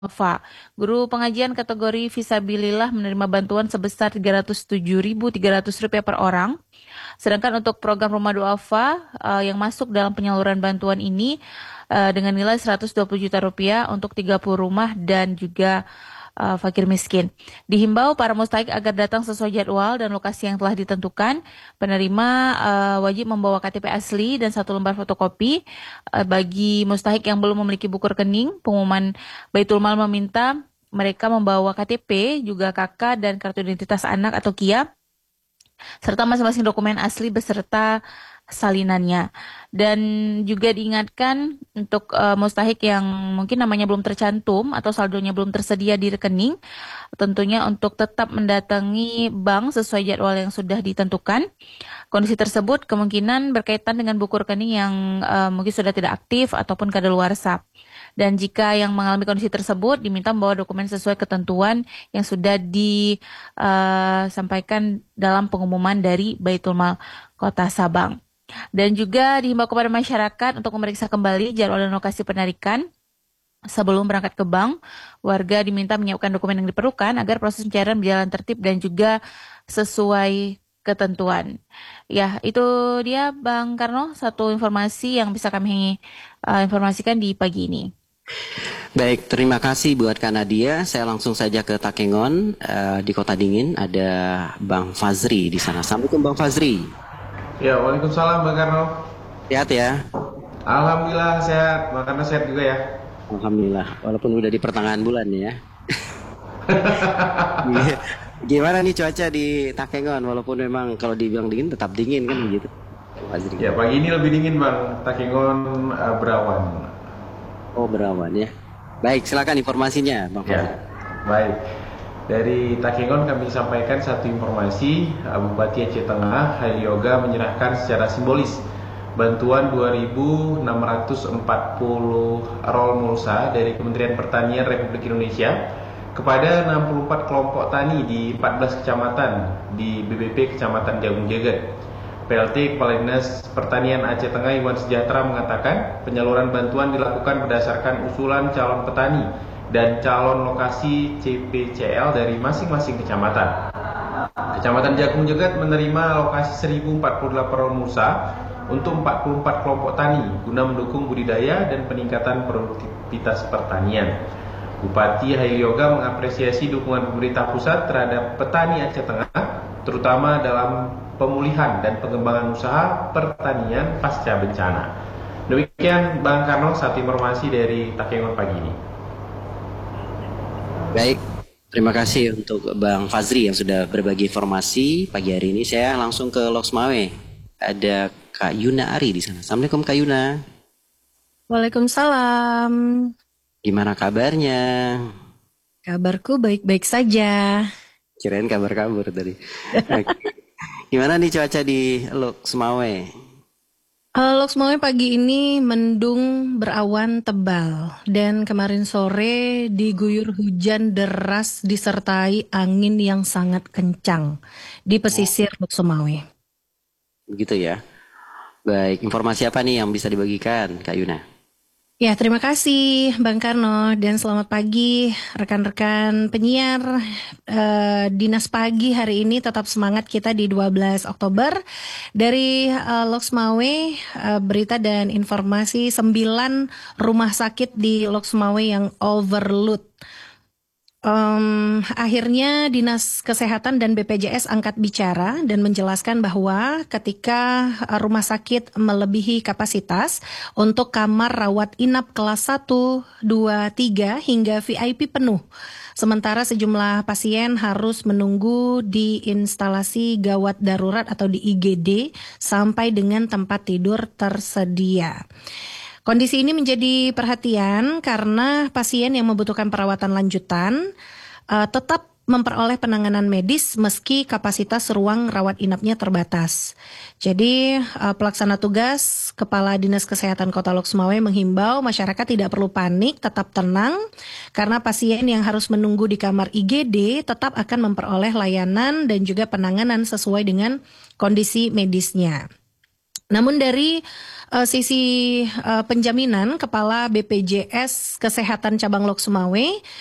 duafa. Guru pengajian kategori Fisabilillah menerima bantuan sebesar Rp307.300 per orang. Sedangkan untuk program Rumah Duafa yang masuk dalam penyaluran bantuan ini dengan nilai Rp120 juta untuk 30 rumah dan juga fakir miskin. Dihimbau para mustahik agar datang sesuai jadwal dan lokasi yang telah ditentukan. Penerima wajib membawa KTP asli dan 1 lembar fotokopi. Bagi mustahik yang belum memiliki buku rekening, pengumuman Baitul Mal meminta mereka membawa KTP, juga KK dan kartu identitas anak atau KIA, serta masing-masing dokumen asli beserta salinannya. Dan juga diingatkan untuk mustahik yang mungkin namanya belum tercantum atau saldonya belum tersedia di rekening, tentunya untuk tetap mendatangi bank sesuai jadwal yang sudah ditentukan. Kondisi tersebut kemungkinan berkaitan dengan buku rekening yang mungkin sudah tidak aktif ataupun kadaluarsa. Dan jika yang mengalami kondisi tersebut, diminta membawa dokumen sesuai ketentuan yang sudah disampaikan dalam pengumuman dari Baitul Mal Kota Sabang. Dan juga dihimbau kepada masyarakat untuk memeriksa kembali jadwal dan lokasi penarikan sebelum berangkat ke bank. Warga diminta menyiapkan dokumen yang diperlukan agar proses pencairan berjalan tertib dan juga sesuai ketentuan. Ya, itu dia Bang Karno, satu informasi yang bisa kami informasikan di pagi ini. Baik, terima kasih buat Kak Nadia. Saya langsung saja ke Takengon di Kota Dingin. Ada Bang Fazri di sana. Assalamualaikum Bang Fazri. Ya, waalaikumsalam Bang Karno. Sehat ya? Alhamdulillah sehat, Bang Karno sehat juga ya. Alhamdulillah, walaupun udah di pertengahan bulan ya. Gimana nih cuaca di Takengon? Walaupun memang kalau dibilang dingin tetap dingin kan begitu. Fazri. Ya, pagi ini lebih dingin Bang. Takengon berawan. Oh, berawan ya. Baik, silakan informasinya Bang Fazri. Ya, baik. Dari Takengon kami sampaikan satu informasi, Bupati Aceh Tengah, Hari Yoga menyerahkan secara simbolis bantuan 2.640 roll mulsa dari Kementerian Pertanian Republik Indonesia kepada 64 kelompok tani di 14 kecamatan di BBP Kecamatan Jagung Jagat. PLT Kepala Dinas Pertanian Aceh Tengah Iwan Sejahtera mengatakan penyaluran bantuan dilakukan berdasarkan usulan calon petani dan calon lokasi CPCL dari masing-masing kecamatan. Kecamatan Jagung Jagat menerima alokasi 1.048 roll mulsa untuk 44 kelompok tani guna mendukung budidaya dan peningkatan produktivitas pertanian. Bupati Hayu Yoga mengapresiasi dukungan pemerintah pusat terhadap petani Aceh Tengah, terutama dalam pemulihan dan pengembangan usaha pertanian pasca bencana. Demikian Bang Karno, satu informasi dari Takengon pagi ini. Baik, terima kasih untuk Bang Fazri yang sudah berbagi informasi pagi hari ini. Saya langsung ke Loksmawe. Ada Kak Yuna Ari di sana. Assalamualaikum Kak Yuna. Waalaikumsalam. Gimana kabarnya? Kabarku baik-baik saja. Kirain kabar-kabar tadi. Gimana nih cuaca di Loksmawe? Loksmawe pagi ini mendung berawan tebal dan kemarin sore diguyur hujan deras disertai angin yang sangat kencang di pesisir Loksmawe. Begitu ya. Baik, informasi apa nih yang bisa dibagikan Kak Yuna? Ya, terima kasih Bang Karno dan selamat pagi rekan-rekan penyiar Dinas Pagi hari ini. Tetap semangat kita di 12 Oktober. Dari Loksmawe, berita dan informasi 9 rumah sakit di Loksmawe yang overload. Akhirnya Dinas Kesehatan dan BPJS angkat bicara dan menjelaskan bahwa ketika rumah sakit melebihi kapasitas untuk kamar rawat inap kelas 1, 2, 3 hingga VIP penuh. Sementara sejumlah pasien harus menunggu di instalasi gawat darurat atau di IGD sampai dengan tempat tidur tersedia. Kondisi ini menjadi perhatian karena pasien yang membutuhkan perawatan lanjutan tetap memperoleh penanganan medis meski kapasitas ruang rawat inapnya terbatas. Jadi pelaksana tugas Kepala Dinas Kesehatan Kota Loksmawe menghimbau masyarakat tidak perlu panik, tetap tenang karena pasien yang harus menunggu di kamar IGD tetap akan memperoleh layanan dan juga penanganan sesuai dengan kondisi medisnya. Namun dari sisi penjaminan, Kepala BPJS Kesehatan Cabang Loksmawe